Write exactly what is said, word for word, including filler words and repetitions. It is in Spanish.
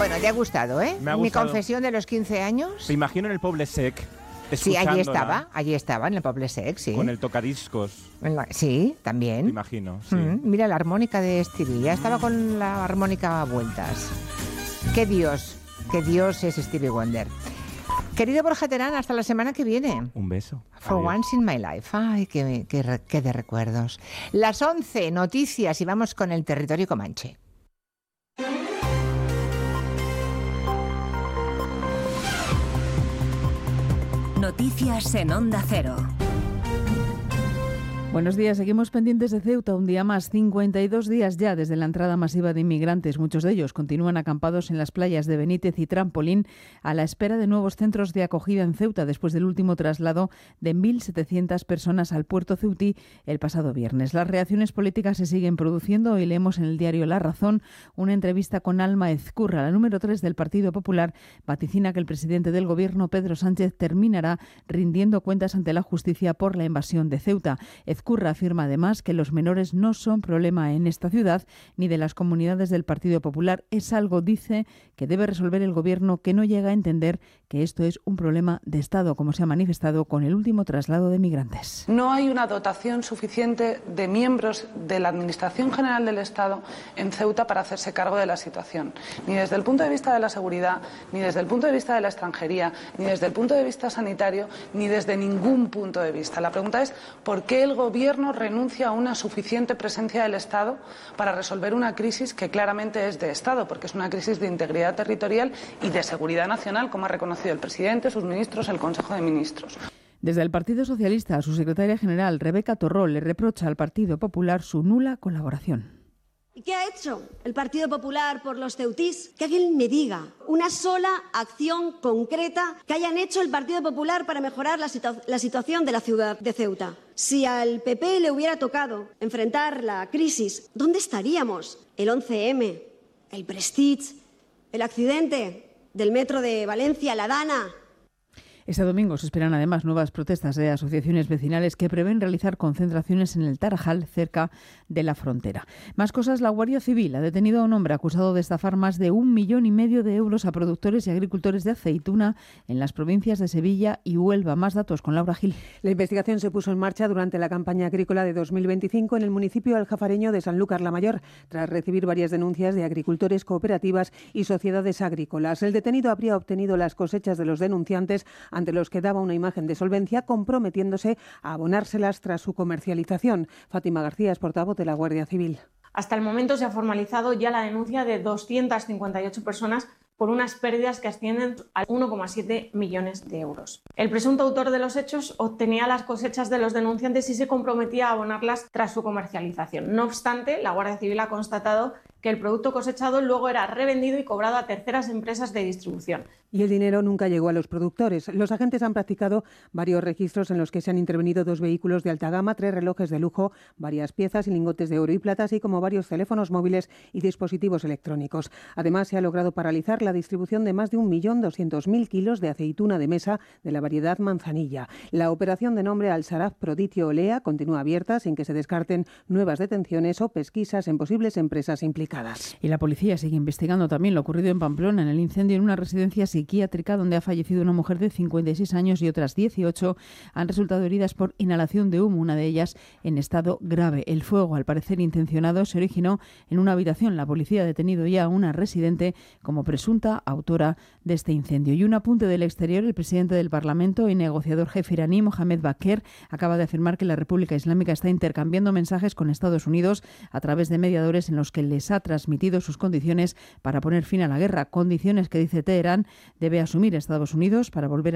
Bueno, te ha gustado, ¿eh? Me ha Mi gustado. confesión de los quince años. Te imagino en el Poble Sec. Sí, allí escuchándola, estaba, allí estaba, en el Poble Sec, sí. Con el tocadiscos. En la- Sí, también. Te imagino, sí. Mm, mira la armónica de Stevie, ya estaba con la armónica a vueltas. ¡Qué Dios! ¡Qué Dios es Stevie Wonder! Querido Borja Terán, hasta la semana que viene. Un beso. For Adiós. once in my life. Ay, qué, qué, re- qué de recuerdos. Las once, noticias, y vamos con el territorio comanche. Noticias en Onda Cero. Buenos días, seguimos pendientes de Ceuta, un día más, cincuenta y dos días ya desde la entrada masiva de inmigrantes. Muchos de ellos continúan acampados en las playas de Benítez y Trampolín a la espera de nuevos centros de acogida en Ceuta después del último traslado de mil setecientas personas al puerto ceutí el pasado viernes. Las reacciones políticas se siguen produciendo. Hoy leemos en el diario La Razón una entrevista con Alma Ezcurra, la número tres del Partido Popular, vaticina que el presidente del Gobierno, Pedro Sánchez, terminará rindiendo cuentas ante la justicia por la invasión de Ceuta. Ezcurra afirma además que los menores no son problema en esta ciudad ni de las comunidades del Partido Popular. Es algo, dice, que debe resolver el Gobierno, que no llega a entender que esto es un problema de Estado, como se ha manifestado con el último traslado de migrantes. No hay una dotación suficiente de miembros de la Administración General del Estado en Ceuta para hacerse cargo de la situación, ni desde el punto de vista de la seguridad, ni desde el punto de vista de la extranjería, ni desde el punto de vista sanitario, ni desde ningún punto de vista. La pregunta es ¿por qué el Gobierno renuncia a una suficiente presencia del Estado para resolver una crisis que claramente es de Estado, porque es una crisis de integridad territorial y de seguridad nacional, como ha reconocido el presidente, sus ministros, el Consejo de Ministros? Desde el Partido Socialista, su secretaria general, Rebeca Torrol, le reprocha al Partido Popular su nula colaboración. ¿Y qué ha hecho el Partido Popular por los ceutís? Que alguien me diga una sola acción concreta que hayan hecho el Partido Popular para mejorar la, situa- la situación de la ciudad de Ceuta. Si al P P le hubiera tocado enfrentar la crisis, ¿dónde estaríamos? El once eme, el Prestige, el accidente del metro de Valencia, la Dana. Este domingo se esperan además nuevas protestas de asociaciones vecinales que prevén realizar concentraciones en el Tarajal, cerca de la frontera. Más cosas, la Guardia Civil ha detenido a un hombre acusado de estafar más de un millón y medio de euros a productores y agricultores de aceituna en las provincias de Sevilla y Huelva. Más datos con Laura Gil. La investigación se puso en marcha durante la campaña agrícola de dos mil veinticinco en el municipio aljafareño de Sanlúcar la Mayor, tras recibir varias denuncias de agricultores, cooperativas y sociedades agrícolas. El detenido habría obtenido las cosechas de los denunciantes, ante los que daba una imagen de solvencia, comprometiéndose a abonárselas tras su comercialización. Fátima García es portavoz de la Guardia Civil. Hasta el momento se ha formalizado ya la denuncia de doscientas cincuenta y ocho personas por unas pérdidas que ascienden a uno coma siete millones de euros. El presunto autor de los hechos obtenía las cosechas de los denunciantes y se comprometía a abonarlas tras su comercialización. No obstante, la Guardia Civil ha constatado que el producto cosechado luego era revendido y cobrado a terceras empresas de distribución. Y el dinero nunca llegó a los productores. Los agentes han practicado varios registros en los que se han intervenido dos vehículos de alta gama, tres relojes de lujo, varias piezas y lingotes de oro y plata, así como varios teléfonos móviles y dispositivos electrónicos. Además, se ha logrado paralizar la distribución de más de un millón doscientos mil kilos de aceituna de mesa de la variedad manzanilla. La operación, de nombre Al-Saraf Proditio Olea, continúa abierta sin que se descarten nuevas detenciones o pesquisas en posibles empresas implicadas. Y la policía sigue investigando también lo ocurrido en Pamplona, en el incendio en una residencia psiquiátrica donde ha fallecido una mujer de cincuenta y seis años y otras dieciocho han resultado heridas por inhalación de humo, una de ellas en estado grave. El fuego, al parecer intencionado, se originó en una habitación. La policía ha detenido ya a una residente como presunta autora de este incendio. Y un apunte del exterior: el presidente del Parlamento y negociador jefe iraní, Mohamed Bakr, acaba de afirmar que la República Islámica está intercambiando mensajes con Estados Unidos a través de mediadores en los que les ha transmitido sus condiciones para poner fin a la guerra, condiciones que, dice Teherán, debe asumir Estados Unidos para volver a